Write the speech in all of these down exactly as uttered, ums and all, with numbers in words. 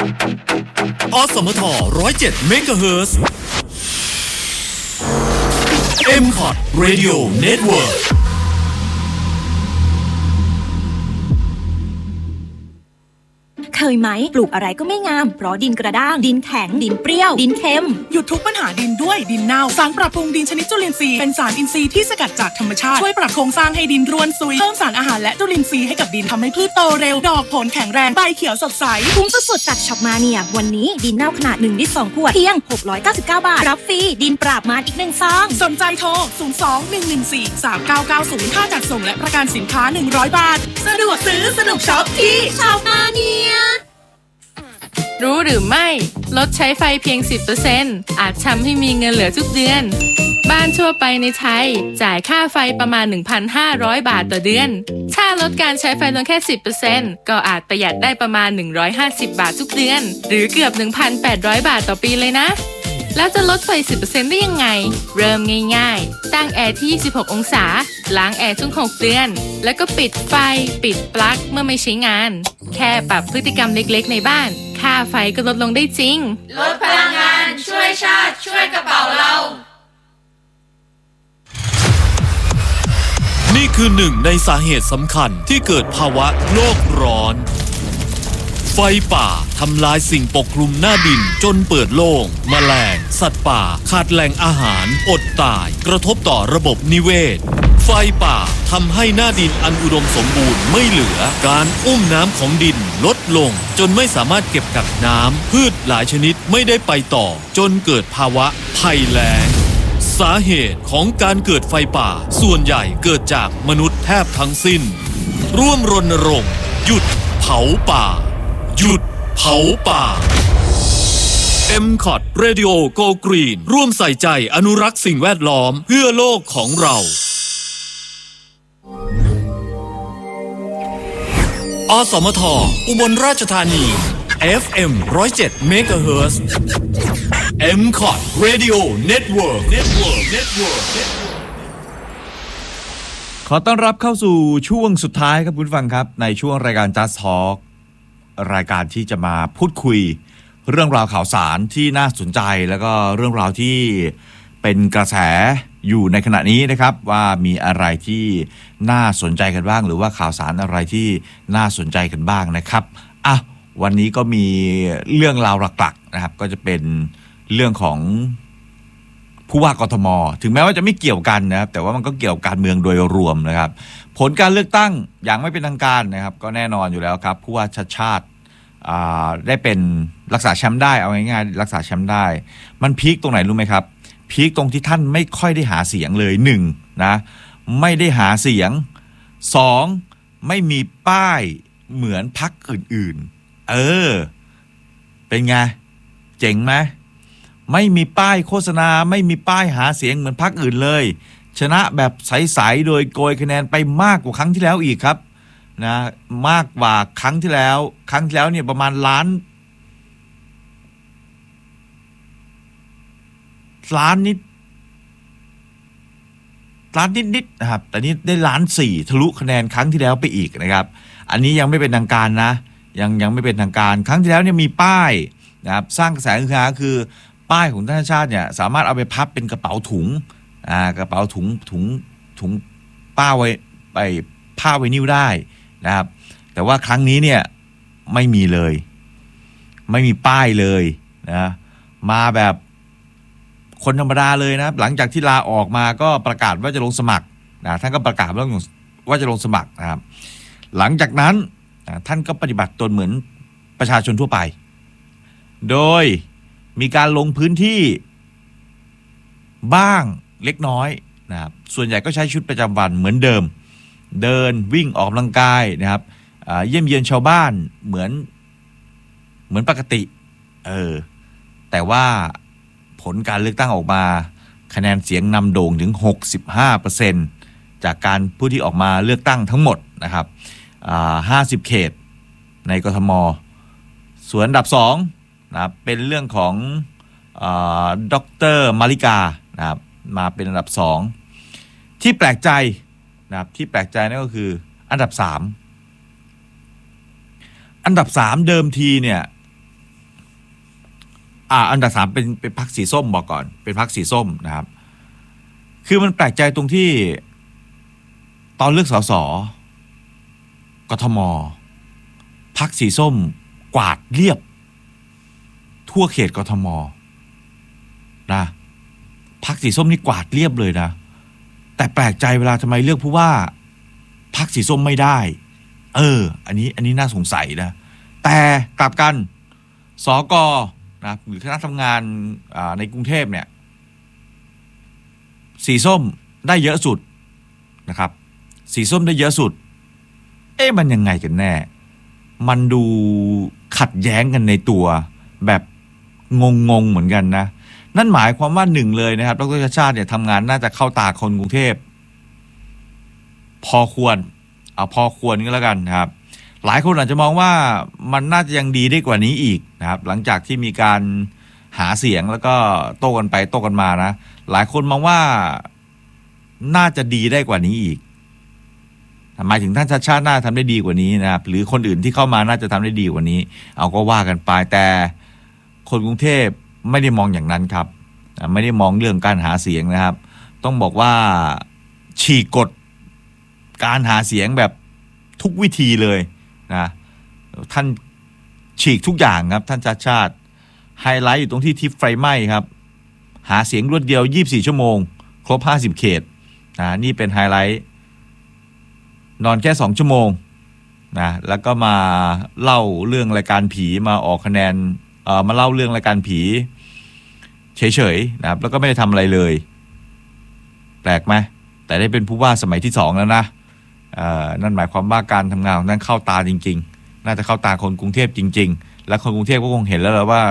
อสมท หนึ่งศูนย์เจ็ด เมกะเฮิรตซ์ เอ็ม คอท Radio Network เคยไหมปลูกอะไรก็ไม่งามเพราะดินกระด้างดินแข็งดินเปรี้ยวดินเค็มหยุดทุกปัญหาดินด้วยดินเน่าสารปรับปรุงดินชนิดจุลินทรีย์เป็นสารอินทรีย์ที่สกัดจากธรรมชาติช่วยปรับโครงสร้างให้ดินร่วนซุยเพิ่มสารอาหารและจุลินทรีย์ให้กับดินทำให้พืชโตเร็วดอกผลแข็งแรงใบเขียวสดใสคุ้มสุดๆจากช็อปมาเนี่ยวันนี้ดินเน่าขนาดหนึ่งลิตรสองขวดเพียงหกร้อยเก้าสิบเก้าบาทรับฟรีดินปราบมารอีกหนึ่งซองสนใจโทรศูนย์ สอง หนึ่ง หนึ่ง สี่ สาม เก้า เก้า ศูนย์ค่าจัดส่งและประกันสินค้าหนึ่งร้อยบาทสะดวกซื้อสนุกช็อปที่ช็อปมาเนี่ยรู้หรือไม่ลดใช้ไฟเพียง สิบเปอร์เซ็นต์ อาจทำให้มีเงินเหลือทุกเดือนบ้านทั่วไปในไทยจ่ายค่าไฟประมาณ หนึ่งพันห้าร้อย บาทต่อเดือนถ้าลดการใช้ไฟลงแค่ สิบเปอร์เซ็นต์ ก็อาจประหยัดได้ประมาณหนึ่งร้อยห้าสิบบาททุกเดือนหรือเกือบ หนึ่งพันแปดร้อย บาทต่อปีเลยนะแล้วจะลดไฟ สิบเปอร์เซ็นต์ ได้ยังไงเริ่มง่ายๆตั้งแอร์ที่ยี่สิบหกองศาล้างแอร์ทุกหกเดือนแล้วก็ปิดไฟปิดปลั๊กเมื่อไม่ใช้งานแค่ปรับพฤติกรรมเล็กๆในบ้านค่าไฟก็ลดลงได้จริงลดพลังงานช่วยชาติช่วยกระเป๋าเรานี่คือหนึ่งในสาเหตุสำคัญที่เกิดภาวะโลกร้อนไฟป่าทำลายสิ่งปกคลุมหน้าดินจนเปิดโล่งแมลงสัตว์ป่าขาดแหล่งอาหารอดตายกระทบต่อระบบนิเวศไฟป่าทำให้หน้าดินอันอุดมสมบูรณ์ไม่เหลือการอุ้มน้ำของดินลดลงจนไม่สามารถเก็บกักน้ำพืชหลายชนิดไม่ได้ไปต่อจนเกิดภาวะภัยแล้งสาเหตุของการเกิดไฟป่าส่วนใหญ่เกิดจากมนุษย์แทบทั้งสิ้นร่วมรณรงค์หยุดเผาป่าหยุดเผาป่า เอ็ม คอท Radio Go Green ร่วมใส่ใจอนุรักษ์สิ่งแวดล้อมเพื่อโลกของเราอสมท อุบลราชธานี เอฟ เอ็ม หนึ่งศูนย์เจ็ด เมกะเฮิรตซ์ เอ็ม คอท Radio Network Network Network ขอต้อนรับเข้าสู่ช่วงสุดท้ายครับคุณฟังครับในช่วงรายการ Just Talk รายการที่จะมาพูดคุยเรื่องราวข่าวสารที่น่าสนใจแล้วก็เรื่องราวที่เป็นกระแสอยู่ในขณะนี้นะครับว่ามีอะไรที่น่าสนใจกันบ้างหรือว่าข่าวสารอะไรที่น่าสนใจกันบ้างนะครับอ่ะวันนี้ก็มีเรื่องราวหลักๆนะครับก็จะเป็นเรื่องของผู้ว่ากทม.ถึงแม้ว่าจะไม่เกี่ยวกันนะครับแต่ว่ามันก็เกี่ยวกับการเมืองโดยรวมนะครับผลการเลือกตั้งอย่างไม่เป็นทางการนะครับก็แน่นอนอยู่แล้วครับผู้ว่าชัชชาติได้เป็นรักษาแชมป์ได้เอาง่ายๆรักษาแชมป์ได้มันพีคตรงไหนรู้ไหมครับพีคตรงที่ท่านไม่ค่อยได้หาเสียงเลยหนึ่งนะไม่ได้หาเสียงสองไม่มีป้ายเหมือนพรรคอื่นๆเออเป็นไงเจ๋งไหมไม่มีป้ายโฆษณาไม่มีป้ายหาเสียงเหมือนพรรคอื่นเลยชนะแบบใสๆโดยโกยคะแนนไปมากกว่าครั้งที่แล้วอีกครับนะมากกว่าครั้งที่แล้วครั้งที่แล้วเนี่ยประมาณล้านล้านนิดล้านนิดๆนะครับแต่นี้ได้ล้านสี่ทะลุคะแนนครั้งที่แล้วไปอีกนะครับอันนี้ยังไม่เป็นทางการนะยังยังไม่เป็นทางการครั้งที่แล้วเนี่ยมีป้ายนะครับสร้างกระแสฮือฮาคือป้ายของธนาชาติเนี่ยสามารถเอาไปพับเป็นกระเป๋าถุงอ่ากระเป๋าถุงถุงถุงป้าไว้ไปผ้าไวนิลได้นะครับแต่ว่าครั้งนี้เนี่ยไม่มีเลยไม่มีป้ายเลยนะมาแบบคนธรรมดาเลยนะหลังจากที่ลาออกมาก็ประกาศว่าจะลงสมัครนะท่านก็ประกาศว่าจะลงสมัครนะครับหลังจากนั้นท่านก็ปฏิบัติตนเหมือนประชาชนทั่วไปโดยมีการลงพื้นที่บ้างเล็กน้อยนะครับส่วนใหญ่ก็ใช้ชุดประจำวันเหมือนเดิมเดินวิ่งออกกำลังกายนะครับเยี่ยมเยียนชาวบ้านเหมือนเหมือนปกติเออแต่ว่าผลการเลือกตั้งออกมาคะแนนเสียงนำโด่งถึง หกสิบห้าเปอร์เซ็นต์ จากการผู้ที่ออกมาเลือกตั้งทั้งหมดนะครับห้าสิบเขตในกทม.ส่วนอันดับสองนะครับเป็นเรื่องของดร.มาริกานะครับมาเป็นอันดับสองที่แปลกใจนะครับที่แปลกใจนั่นก็คืออันดับสามอันดับสามเดิมทีเนี่ยอ่าอันดับสามเป็นเป็นพรรคสีส้มบอกก่อนเป็นพรรคสีส้มนะครับคือมันแปลกใจตรงที่ตอนเลือกสสกทมพรรคสีส้มกวาดเรียบทั่วเขตกทมนะพรรคสีส้มนี่กวาดเรียบเลยนะแต่แปลกใจเวลาทำไมเลือกผู้ว่าพรรคสีส้มไม่ได้เอออันนี้อันนี้น่าสงสัยนะแต่กลับกันสกนะหรือคณะทำงานในกรุงเทพเนี่ยสีส้มได้เยอะสุดนะครับสีส้มได้เยอะสุดเอ๊ะมันยังไงกันแน่มันดูขัดแย้งกันในตัวแบบงงๆเหมือนกันนะนั่นหมายความว่าหนึ่งเลยนะครับดร.ชาติชาติเนี่ยทำงานน่าจะเข้าตาคนกรุงเทพพอควรเอาพอควรก็แล้วกันนะครับหลายคนอาจจะมองว่ามันน่าจะยังดีได้กว่านี้อีกนะครับหลังจากที่มีการหาเสียงแล้วก็โต้กันไปโต้กันมานะหลายคนมองว่าน่าจะดีได้กว่านี้อีกหมายถึงท่านชาติชาติน่าทำได้ดีกว่านี้นะครับหรือคนอื่นที่เข้ามาน่าจะทำได้ดีกว่านี้เอาก็ว่ากันไปแต่คนกรุงเทพไม่ได้มองอย่างนั้นครับไม่ได้มองเรื่องการหาเสียงนะครับต้องบอกว่าฉีกกฎการหาเสียงแบบทุกวิธีเลยนะท่านฉีกทุกอย่างครับท่านชาติชาติไฮไลท์อยู่ตรงที่ทิปไฟไหม้ครับหาเสียงรวดเดียวยี่สิบสี่ชั่วโมงครบห้าสิบเขตนะนี่เป็นไฮไลท์นอนแค่สองชั่วโมงนะแล้วก็มาเล่าเรื่องรายการผีมาออกคะแนนเอ่อมาเล่าเรื่องรายการผีเฉยๆนะครับแล้วก็ไม่ได้ทำอะไรเลยแปลกไหมแต่ได้เป็นผู้ว่าสมัยที่สองแล้วนะเอ่อนั่นหมายความว่าการทำงานของท่านเข้าตาจริงๆน่าจะเข้าตาคนกรุงเทพจริงๆและคนกรุงเทพก็คงเห็นแล้วแหละว่า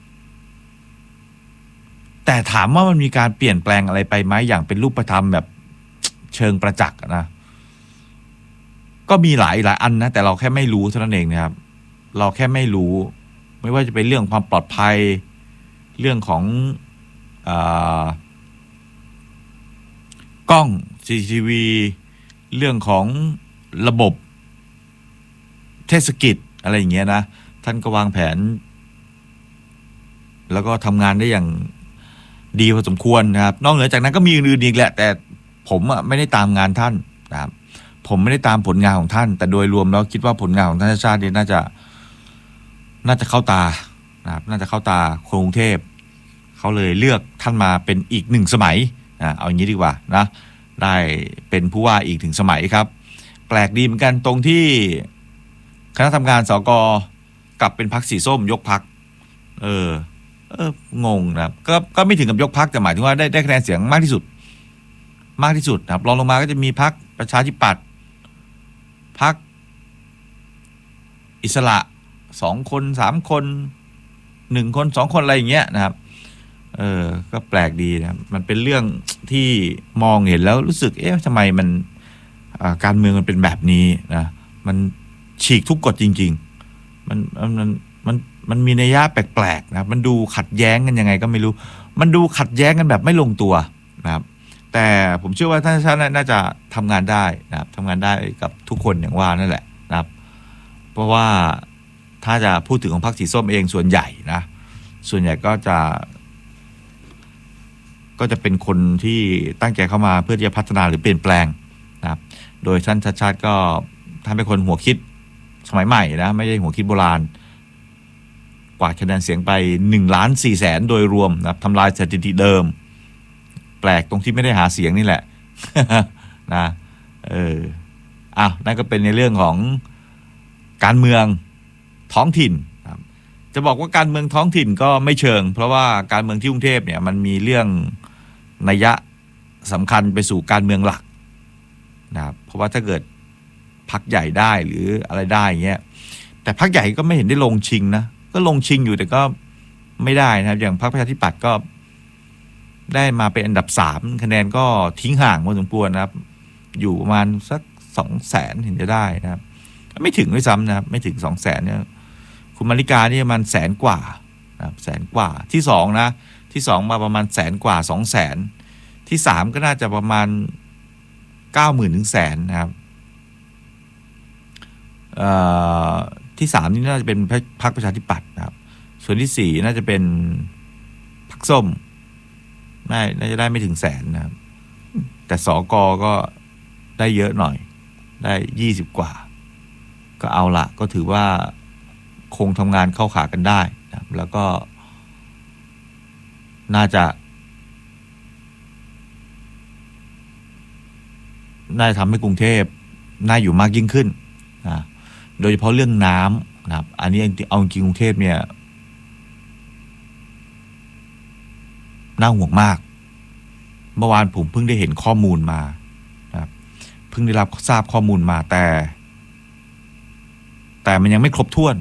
แต่ถามว่ามันมีการเปลี่ยนแปลงอะไรไปไหมอย่างเป็นรูปธรรมแบบเชิงประจักษ์นะก็มีหลายหลายอันนะแต่เราแค่ไม่รู้เท่านั้นเองนะครับเราแค่ไม่รู้ไม่ว่าจะเป็นเรื่องความปลอดภัยเรื่องของอ่ากล้อง ซี ซี ที วี เรื่องของระบบเทศกิจอะไรอย่างเงี้ยนะท่านก็วางแผนแล้วก็ทำงานได้อย่างดีพอสมควรนะครับนอกเหนือจากนั้นก็มีอื่นๆอีกแหละแต่ผมอ่ะไม่ได้ตามงานท่านนะครับผมไม่ได้ตามผลงานของท่านแต่โดยรวมแล้วคิดว่าผลงานของท่านชาติเนี่ยน่าจะน่าจะเข้าตานะครับน่าจะเข้าตาคนกรุงเทพเขาเลยเลือกท่านมาเป็นอีกหนึ่งสมัยนะเอาอย่างนี้ดีกว่านะได้เป็นผู้ว่าอีกถึงสมัยครับแปลกดีเหมือนกันตรงที่คณะทำงานสกกลับเป็นพรรคสีส้มยกพรรคเออเอองงนะครับก็ก็ไม่ถึงกับยกพรรคแต่หมายถึงว่าได้ได้คะแนนเสียงมากที่สุดมากที่สุดนะครับรองลงมาก็จะมีพรรคประชาธิปัตย์พรรคอิสระสองคนสามคนหนึ่งคนสองคนอะไรอย่างเงี้ยนะครับเออก็แปลกดีนะครับมันเป็นเรื่องที่มองเห็นแล้วรู้สึกเอ๊ะทำไมมันการเมืองมันเป็นแบบนี้นะมันฉีกทุกกฎจริงๆมันมันมันมันมีนัยยะแปลกๆนะมันดูขัดแย้งกันยังไงก็ไม่รู้มันดูขัดแย้งกันแบบไม่ลงตัวนะครับแต่ผมเชื่อว่าท่านชาติน่าจะทำงานได้นะครับทำงานได้กับทุกคนอย่างว่านั่นแหละนะครับเพราะว่าถ้าจะพูดถึงของพรรคสีส้มเองส่วนใหญ่นะส่วนใหญ่ก็จะก็จะเป็นคนที่ตั้งใจเข้ามาเพื่อที่จะพัฒนาหรือเปลี่ยนแปลงนะครับโดยท่านชาติชาติก็ท่านเป็นคนหัวคิดสมัยใหม่นะไม่ใช่หัวคิดโบราณกวาดคะแนนเสียงไปหนึ่งล้านสี่แสนโดยรวมนะครับทำลายสถิติเดิมแปลกตรงที่ไม่ได้หาเสียงนี่แหละ นะเอออ้าวนั่นก็เป็นในเรื่องของการเมืองท้องถิ่นจะบอกว่าการเมืองท้องถิ่นก็ไม่เชิงเพราะว่าการเมืองที่กรุงเทพเนี่ยมันมีเรื่องนัยยะสำคัญไปสู่การเมืองหลักนะครับเพราะว่าถ้าเกิดพรรคใหญ่ได้หรืออะไรได้เงี้ยแต่พรรคใหญ่ก็ไม่เห็นได้ลงชิงนะก็ลงชิงอยู่แต่ก็ไม่ได้นะครับอย่างพรรคประชาธิปัตย์ก็ได้มาเป็นอันดับสามคะแนนก็ทิ้งห่างพอสมควรนะครับอยู่ประมาณสักสองแสนเห็นจะได้นะครับไม่ถึงด้วยซ้ำนะครับไม่ถึงสองแสนเนี่ยคุณมาริกานี่มันแสนกว่านะครับแสนกว่าที่สองนะที่สองมาประมาณแสนกว่าสองแสนที่สามก็น่าจะประมาณเก้าหมื่นถึงแสนนะครับที่สามนี่น่าจะเป็นพรรคประชาธิปัตย์นะครับ สส่วนที่สี่น่าจะเป็นผักส้มน่าน่าจะได้ไม่ถึงแสนนะครับแต่สกก็ได้เยอะหน่อยได้ยี่สิบกว่าก็เอาละก็ถือว่าคงทำงานเข้าขากันได้นะครับแล้วก็น่าจะน่าจะทำให้กรุงเทพน่าอยู่มากยิ่งขึ้นนะโดยเฉพาะเรื่องน้ำนะครับอันนี้เอาจริงกรุงเทพเนี่ยน่าห่วงมากเมื่อวานผมเพิ่งได้เห็นข้อมูลมานะครับเพิ่งได้รับทราบข้อมูลมาแต่แต่มันยังไม่ครบถ้วน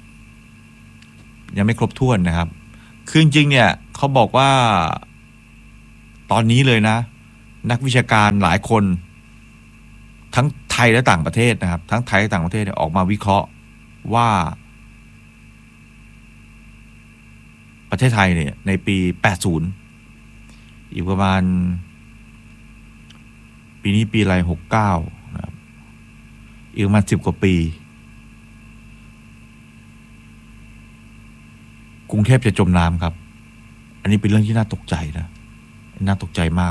ยังไม่ครบถ้วนนะครับคือจริงๆเนี่ยเขาบอกว่าตอนนี้เลยนะนักวิชาการหลายคนทั้งไทยและต่างประเทศนะครับทั้งไทยและต่างประเทศออกมาวิเคราะห์ว่าประเทศไทยเนี่ยในปีแปดสิบอีกประมาณปีนี้ปีอะไรหกสิบเก้านะครับอีกประมาณสิบกว่าปีกรุงเทพจะจมน้ำครับอันนี้เป็นเรื่องที่น่าตกใจนะน่าตกใจมาก